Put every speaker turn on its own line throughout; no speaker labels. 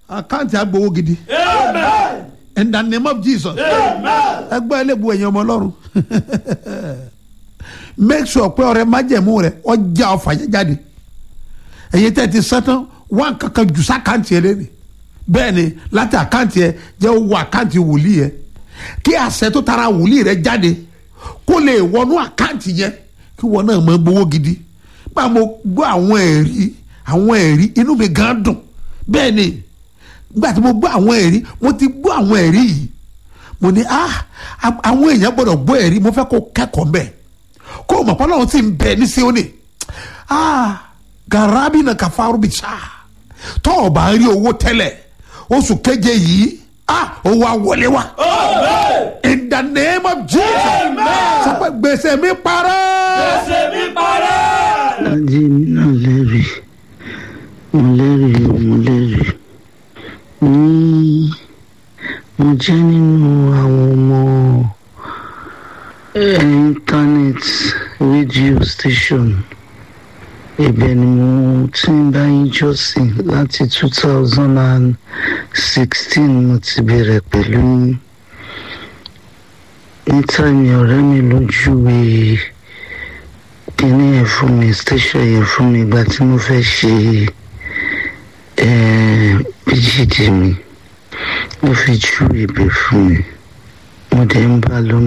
àkáǹtì agbowó gidi.
Amen.
In the name of Jesus.
Amen.
ẹgbẹ́ ẹlẹ́bu ẹ̀yìn ọmọ ọlọ́run. Make sure pé ọrẹ májẹ̀mú rẹ ọjà ọfà yẹn jáde. Ẹ̀yin tẹ́ ti sẹ́tán wọ́n kankan jù sí àkáǹtì ẹ̀ lẹ́nu. Bẹ́ẹ̀ ni láti àkáǹtì ẹ̀ jẹ́ owó àkáǹtì wòlíì ẹ̀. Kí àṣẹ tó tara wòlíì rẹ jáde kó lè wọnú àkáǹtì yẹn kí wọn náà máa gbowó gidi. Bá mo gbọ́ àwọn ẹ̀rí inú mi gan dùn. Bẹ́ẹ̀ ni nígbà tí mo gbọ́ àwọn ẹ̀rí mo ti gbọ́ àwọn ẹ̀rí yìí mo ní àwọn èèyàn gbọ́dọ̀ gbọ́ ẹ̀rí mo fẹ́ kó kẹ́kọ̀ọ́ mbẹ́ kó o mọ̀ pé Ọlọ́run ti ń bẹ ní Síónì garabi na kafaru bi sa tó o bá rí owó tẹ́lẹ̀ oṣù keje yìí owó àwọlé wa. In the name of Jesus. Sọ pé gbèsè mi parẹ́.
Gbèsè mi parẹ́.
Lájí mi náà lẹ́rìí mo lẹ́rìí mo jẹ́ nínú àwọn ọmọ internet radio station ibẹ̀ ni mo ti ń bá yín jọ́sìn láti 2016 mo ti bẹ̀rẹ̀ pẹ̀lú níta mi ọ̀rẹ́ mi lójúwe kíní yẹn fún mi station yẹn fún mi ìgbà tí mo fẹ́ ṣe PGD mi ó fi ju ibẹ̀ fún mi mo dẹ̀ ń bá lọ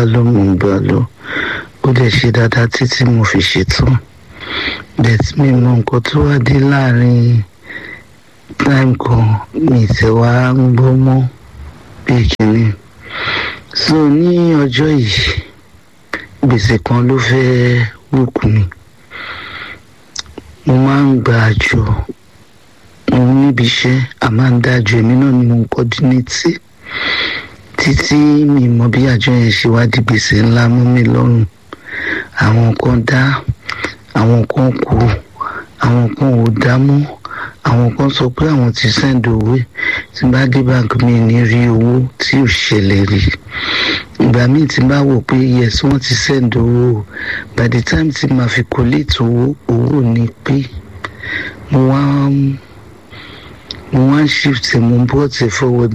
ó dẹ̀ ṣe dáadáa títí mo fi ṣetán bẹ́ẹ̀ mi mọ nǹkan tó wá dé láàrin time kan mi tẹ̀ wá ń gbọ́ mọ́ bí kìíní so ní ọjọ́ yìí gbèsè kan ló fẹ́ wùkú mi mo máa ń gba àjọ mo níbi iṣẹ́ a máa ń dájọ́ èmi náà ni mo ń coordinate títí mi mọ bí àjọ yẹn ṣe wá di gbèsè ńlá mọ́ mi lọ́rùn àwọn kan dá àwọn kan kú àwọn kan ò dá mọ́ àwọn kan sọ pé àwọn ti send owó tí bá dé bank mi ní rí owó tí ò ṣẹlẹ̀ rí ìgbà míì tí bá wò pé yes wọ́n ti send owó by the time tí màá fi collate owó ni pé mo wá shift mo brought it forward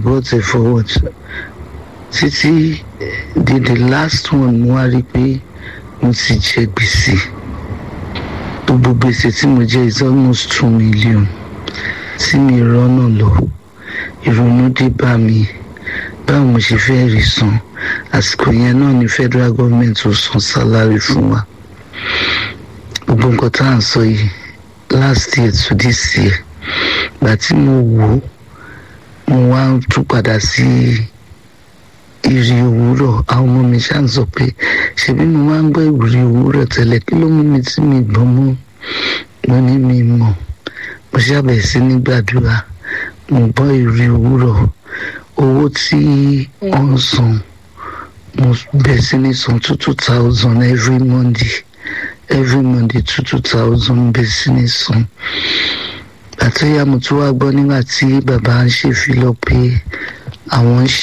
títí the last one mo wá rí pé mo ti jẹ gbèsè gbogbo gbèsè tí mo jẹ is almost 2 million tí mi rọ́nà lọ ìrònú dé bá mi báwo mo ṣe fẹ́ rí san àsìkò yẹn náà ni federal government ò san salary fún wa gbogbo nǹkan tá à ń sọ yìí last year to this year gbà tí mo wò mo wá tún padà sí ìrì òwúrọ̀ àwọn ọmọ mi ṣáà ń sọ pé ṣebí mo máa ń gbọ́ ìrì òwúrọ̀ tẹ́lẹ̀ kí ló mú mi tí mi gbọ́n mọ́ mo ní mi mọ̀ mo ṣàbẹ̀ sí ní gbàdúrà mo gbọ́ ìrì òwúrọ̀ owó tí wọ́n ń san mo bẹ̀ sí ní san 2,000 every Monday 2,000 bẹ̀ sí ní san àtúnyà mo tún wá gbọ́ nígbà tí bàbá ń ṣe filọ̀ pé àwọn ń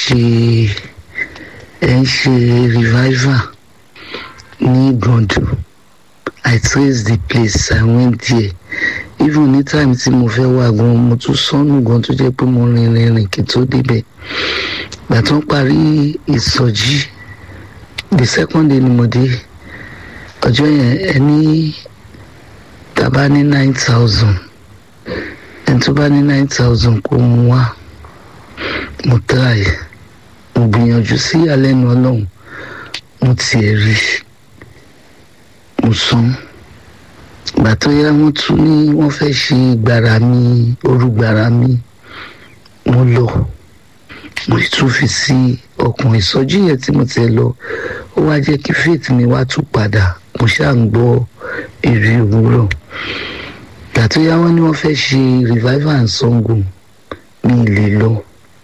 ṣe revival ní Igbondo. I traced the place, I went there. Even ní time tí mo fẹ́ wá gan mo tún sọnù gan tó jẹ́ pé mo rìn kí tó débẹ̀. Ìgbà tó ń parí ìsọjí the second day ni mo dé ọjọ́ yẹn ẹni tàbá ní 9,000 ẹni tó bá ní 9,000 kó mú wá mo try mo gbìyànjú sí àlẹ́nu Ọlọ́run mo tiẹ̀ rí mo san ìgbà tó yá wọ́n tún ní wọ́n fẹ́ ṣe orúgbàrà mi mo lọ mo tún fi sí ọkàn ìsọjí yẹn tí mo tiẹ̀ lọ ó wá jẹ́ kí faith mi wá tún padà mo ṣáà ń gbọ́ ìrì òwúrọ̀ ìgbà tó yá wọ́n ní wọ́n fẹ́ ṣe revival and Ṣàngó mi lè lọ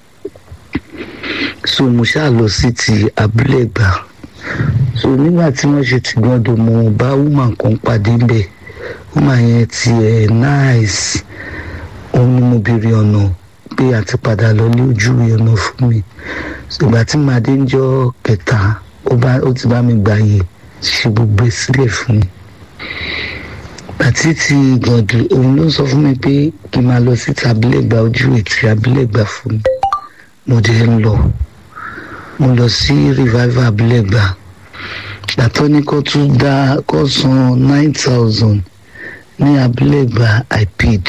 so mo ṣáà lọ sí ti Abúlé Ẹ̀gbá so nígbà tí wọ́n ṣe ti gbọ́dọ̀ mo bá woman kan pàdé ń bẹ̀ woman yẹn ti nice òun ni mo béèrè ọ̀nà pé àti padà lọ ní ojú ọ̀nà fún mi ìgbà tí màá dé ń jọ́ kẹta ó ti bá mi gbààyè ṣe gbogbo sílẹ̀ fún mi àti ti Ìgàndù òun ló sọ fún mi pé kí n máa lọ sí Abilégbà ojú ètí Abilégbà fún mi. Mo dé ń lọ, mo lọ sí revival Abilégbà. Gbàtọ́ ní kó tún dá kó san 9,000 ní Abilégbà. I paid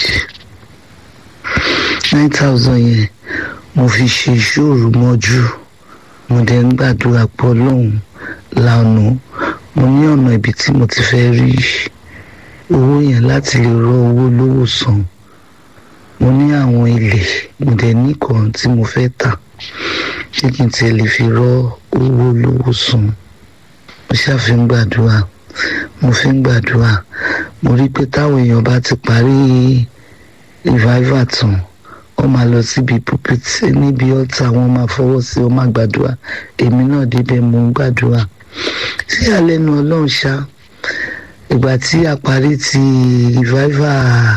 9,000 yẹn mo fi ṣe ìṣòro mọ́jú. Mo dẹ̀ ń gbàdúrà pé Ọlọ́run lánàá mo ní ọ̀nà ibi tí mo ti fẹ́ rí owó yẹn láti lè rọ owó lówó san. Mo ní àwọn ilé, mo dẹ̀ ní kan tí mo fẹ́ tà ṣé kí n tiẹ̀ lè fi rọ owó lówó san. Mo ṣáfi ń gbàdúrà, mo fi ń gbàdúrà. Mo rí pé táwọn èèyàn bá ti parí revival tán wọ́n máa lọ síbi pulpit níbi ọ̀tá wọn máa fọwọ́ sí wọn máa gbàdúrà. Èmi náà débẹ̀ mo ń gbàdúrà. Sí àlẹ́nu Ọlọ́run ṣá, ìgbà tí a parí ti revival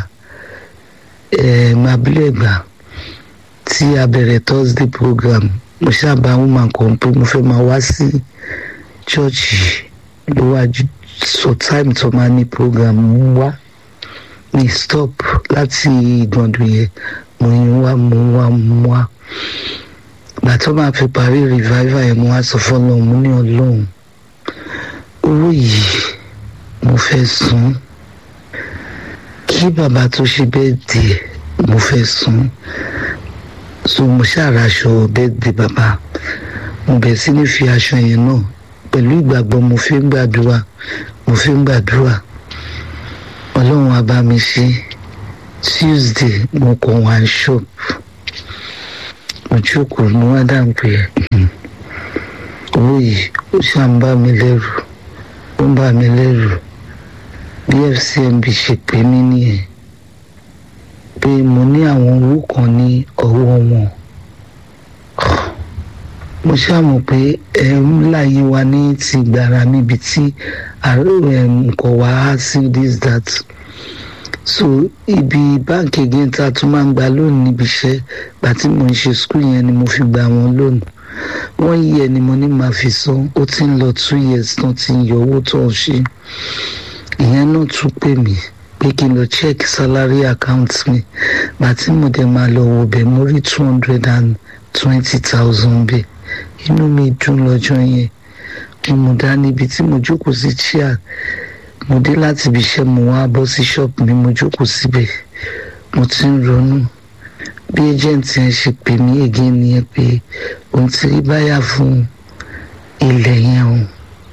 Abilégbà tí a bẹ̀rẹ̀ Thursday program, mo ṣàbá woman kan pé mo fẹ́ máa wá sí church ló wá so time tó máa ní program mú wá ní stop láti Ìgàndù yẹn mo wá. Ìgbà tó máa fi parí revival yẹn mo wá sọ fọ́lọ́run, mo ní Ọlọ́run owó yìí mo fẹ́ san kí bàbá tó ṣe birthday mo fẹ́ san. So mo ṣàrà aṣọ birthday bàbá, mo bẹ̀ sí ní fi aṣọ yẹn náà pẹ̀lú ìgbàgbọ́ mo fi ń gbàdúrà. Ọlọ́run á bá mi ṣe. Tuesday mo kàn wá shop, mo jókòó mo wá dáhùn pé owó yìí ó ṣáà ń bá mi lẹ́rù. Bí FCMB ṣe pè mí nìyẹn pé mo ní àwọn owó kan ní ọwọ́ wọn. Mo ṣàmọ̀ pé láyé wa ní ti gbàrà níbi tí nǹkan wá á sí this that. So ibi báńkì again tá a tún máa ń gba lónìí níbi iṣẹ́ gbà tí mo ń ṣe school yẹn ni mo fi gba wọn lónìí. 1 year ni mo ní máa fi san, ó ti ń lọ 2 years tán ti ń yọ owó tó ń ṣe. Ìyẹn náà tún pè mí pé kí n lọ check salary account mi. Gbà tí mo dẹ̀ máa lọ wò bẹ́ẹ̀ mo rí 220,000 bẹ́ẹ̀. Inú mi dùn lọ́jọ́ yẹn. Mo dá níbi tí mo jókòó sí chair. Mo dé láti ibi iṣẹ́ mo wá bọ́ sí ṣọ́ọ̀bù mi mo jókòó síbẹ̀. Mo ti ń ronú bí agent yẹn ṣe pè mí again nìyẹn pé òun ti rí báyà fún ilẹ̀ yẹn o.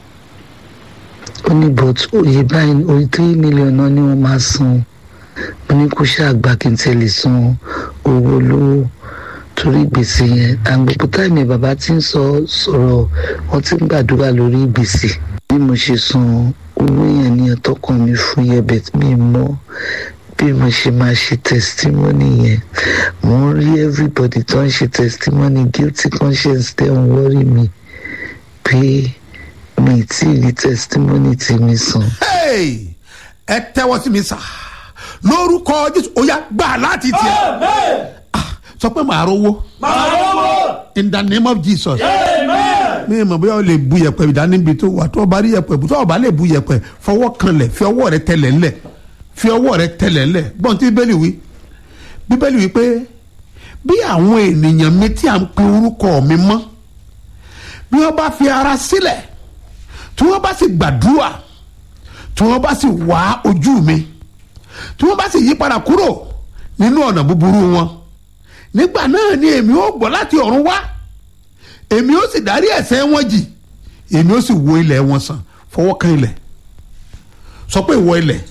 Ó ní but oye báyìí oye 3 million náà ni wọ́n máa san. Mo ní kó ṣàgbà kí n tẹ̀lé san owó lówó torí gbèsè yẹn. Àgbègbè táìmì bàbá ti ń sọ̀rọ̀ wọ́n ti ń gbàdúrà lórí gbèsè. Bí mo ṣe san owó yẹn ní ọtọ́kàn mi fún yẹbẹ̀ mi mọ́ bí mo ṣe máa ṣe testimony yẹn. Mo ń rí everybody tó ń ṣe testimony, guilty conscience tẹ́ ń worry mi pé mi tí ì rí testimony tí mi sàn.
Ẹ tẹ́wọ́ sí mi sà lórúkọ Jésù ó yá gbà láti tiẹ̀. Sọ pé màá rówó. In the name of Jesus. Mi mọ̀ bóyá o lè bu yẹ̀pẹ̀ ìdánimbi tó wà tó o bá rí yẹ̀pẹ̀ tó o bá lè bu yẹ̀pẹ̀ fọwọ́ kanlẹ̀ fi ọwọ́ rẹ tẹlẹ̀ ńlẹ̀ gbọ́n tí bíbélì wí pé bí àwọn ènìyàn mi tí à ń pe orúkọ mi mọ́ bí wọ́n bá fi ara sílẹ̀ tí wọ́n bá sì gbàdúrà tí wọ́n bá sì wá ojú mi tí wọ́n bá sì yí padà kúrò nínú ọ̀nà búburú wọn nígbà náà ni èmi ó gbọ́ láti ọ̀run wá èmi ó sì dárí ẹ̀ṣẹ̀ wọn jì èmi ó sì wo ilẹ̀ wọn sàn. Fọwọ́ kan ilẹ̀ sọ pé ìwọ ilẹ̀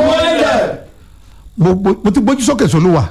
mo ti gbójú sókè sólúwa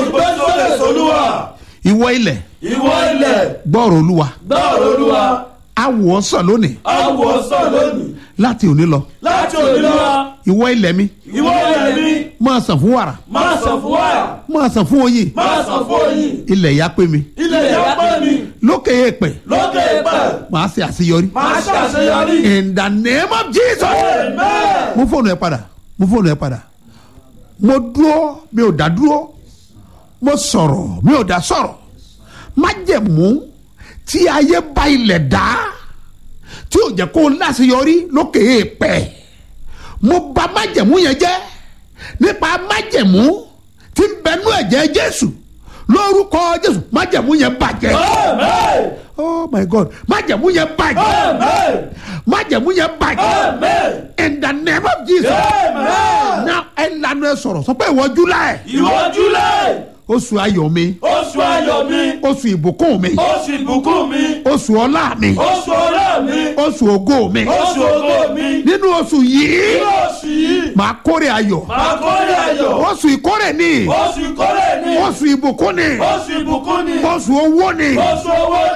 ìwọ ilẹ̀ gbọ́rọ̀ Olúwa awọ sàn lónìí láti òní lọ ìwọ ilẹ̀ mi máa sàn fún wàrà máa sàn fún oyin ilẹ̀ yá pé mi lókè èèpẹ̀ máa ṣe àṣeyọrí in the name of Jesus. Mú fóònù ẹ padà mo dúró mi ò dá dúró mo sọ̀rọ̀ mi ò dá sọ̀rọ̀ májẹ̀mú tí ayé bá ilẹ̀ dá tí ò jẹ́ kó láṣeyọrí lókè èèpẹ̀ mo bà májẹ̀mú yẹn jẹ́ nípa májẹ̀mú tí ń bẹnú ẹ̀jẹ̀ Jésù lórúkọ Jésù májẹ̀mú yẹn bàjẹ́.
Amen.
Oh my God, májẹ̀mú yẹn bàjẹ́.
Amen.
májẹ̀mú yẹn bàjẹ́.
Amen.
In the name of Jesus.
Amen.
Now ẹ lanu ẹ sọ̀rọ̀ sọ pé ìwọ July
Ìwọ July,
oṣù ayọ̀ mi,
oṣù ayọ̀ mi,
oṣù ìbùkún mi,
oṣù ìbùkún mi,
oṣù ọlá mi,
oṣù ọlá mi,
oṣù ògo mi.
oṣù ògo mi.
Nínú oṣù yìí
Nínú oṣù yìí,
màá kórè ayọ̀.
màá kórè ayọ̀.
Oṣù ìkórè ni,
Oṣù ìkórè ni,
oṣù ìbùkún ni,
oṣù ìbùkún ni,
oṣù owó ni,
oṣù owó